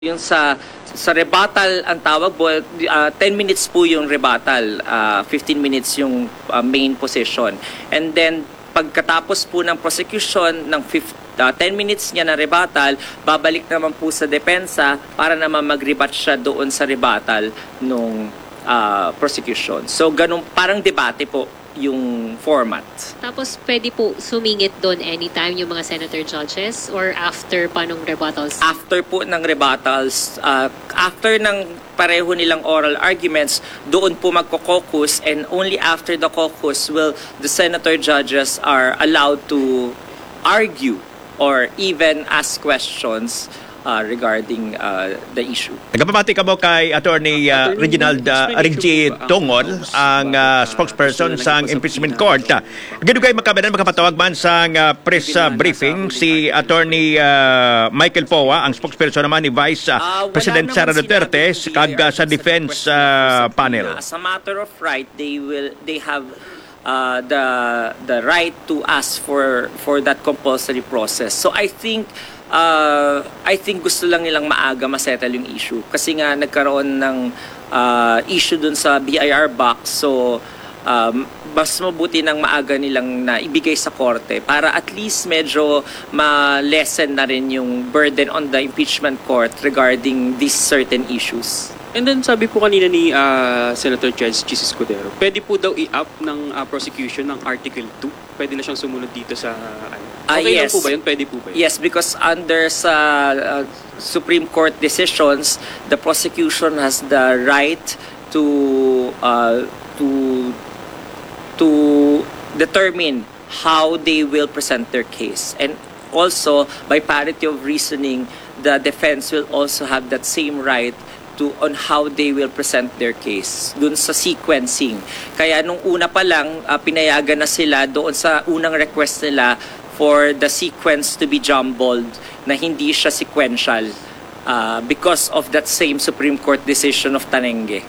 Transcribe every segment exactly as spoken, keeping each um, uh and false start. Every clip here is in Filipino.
Yung sa sa rebuttal ang tawag po, uh, ten minutes po yung rebuttal, uh, fifteen minutes yung uh, main position. And then pagkatapos po ng prosecution ng uh, ten minutes niya na rebuttal, babalik naman po sa depensa para naman mag-rebut siya doon sa rebuttal nung uh, prosecution. So ganun, parang debate po yung format. Tapos pwede po sumingit doon anytime yung mga senator judges or after pa nung rebuttals? After po ng rebuttals, uh, after ng pareho nilang oral arguments, doon po magko-caucus, and only after the caucus will the senator judges are allowed to argue or even ask questions uh, regarding uh, the issue. Nagpapati ka mo kay Attorney uh, Reginald uh, Reggie Tongol, ang uh, spokesperson sa impeachment court. Ganun kayo makabanan, makapatawag man sa uh, press uh, briefing si Attorney uh, Michael Poa, ang spokesperson naman ni Vice uh, uh, President Sara Duterte kag uh, sa defense uh, panel. As a matter of right, they will they have uh, the the right to ask for for that compulsory process. So I think Uh, I think gusto lang nilang maaga masettle yung issue. Kasi nga nagkaroon ng uh, issue dun sa B I R box. So, um, mas mabuti nang maaga nilang na ibigay sa korte para at least medyo ma-lessen na rin yung burden on the impeachment court regarding these certain issues. And then sabi po kanina ni uh, Senator Judge Jesus Cudero, pwede po daw i-up ng uh, prosecution ng Article two? Pwede na siyang sumunod dito sa ano? Uh, okay yes. lang po ba yun? Pwede po ba yun? Yes, because under sa uh, Supreme Court decisions, the prosecution has the right to uh, to to determine how they will present their case. And also, by parity of reasoning, the defense will also have that same right to on how they will present their case dun sa sequencing. Kaya nung una pa lang uh, pinayagan na sila doon sa unang request nila for the sequence to be jumbled, na hindi siya sequential uh, because of that same Supreme Court decision of Tanenge.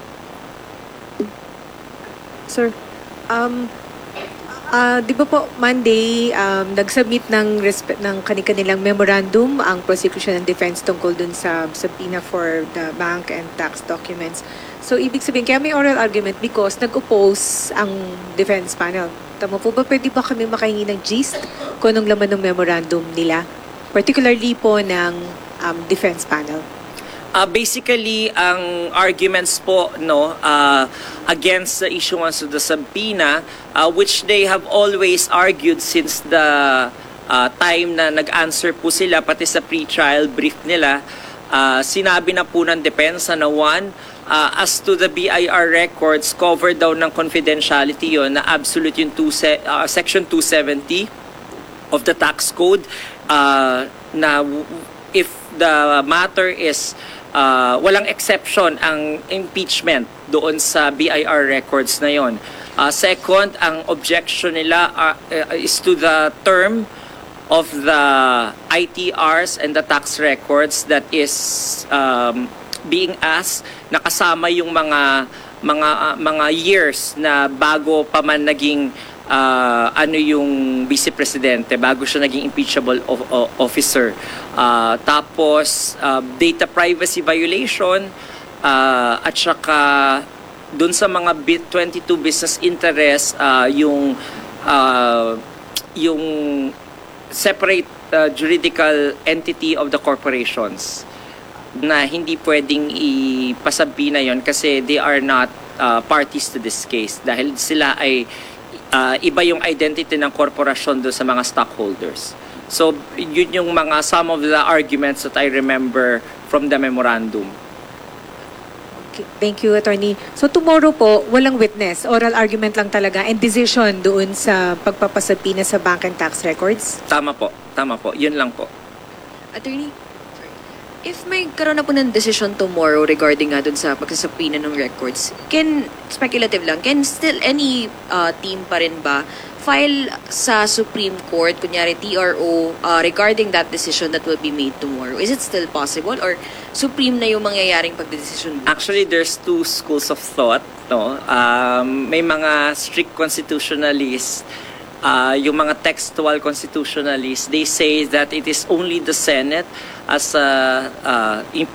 Sir, um Uh, di ba po Monday um, nag-submit ng respe- ng kanilang memorandum ang prosecution and defense tungkol dun sa subpoena for the bank and tax documents. So ibig sabihin kaya may oral argument because nag-oppose ang defense panel. Tama po ba, pwede ba kami makahingi ng gist kung anong laman ng memorandum nila? Particularly po ng um, defense panel. Uh, basically, ang arguments po no uh, against the issuance of the subpoena, uh, which they have always argued since the uh, time na nag-answer po sila, pati sa pre-trial brief nila, uh, sinabi na po ng depensa na one, uh, as to the B I R records, covered daw ng confidentiality yon na absolute yung two se- uh, section two seventy of the tax code, uh, na if the matter is Uh, walang exception ang impeachment doon sa B I R records na yon. Uh, second, ang objection nila uh, uh, is to the term of the I T Rs and the tax records that is um, being asked, nakasama yung mga mga uh, mga years na bago pa man naging Uh, ano yung vice presidente bago siya naging impeachable of, of, officer. Uh, tapos uh, data privacy violation uh, at saka dun sa mga twenty-two business interests, uh, yung uh, yung separate uh, juridical entity of the corporations na hindi pwedeng ipasabina yon kasi they are not uh, parties to this case dahil sila ay Uh, iba yung identity ng korporasyon doon sa mga stockholders. So, yun yung mga some of the arguments that I remember from the memorandum. Okay, thank you, Attorney. So, tomorrow po, walang witness. Oral argument lang talaga and decision doon sa pagpapasabina sa bank and tax records? Tama po. Tama po. Yun lang po. Attorney, if may karoon na po ng decision tomorrow regarding nga dun sa pagsasapina ng records, can, speculative lang, can still any uh, team pa rin ba file sa Supreme Court, kunyari T R O, uh, regarding that decision that will be made tomorrow? Is it still possible or Supreme na yung mangyayaring pagdedesisyon? Actually, there's two schools of thought. No? Um, may mga strict constitutionalists uh, yung mga textual constitutionalists, they say that it is only the Senate as a uh,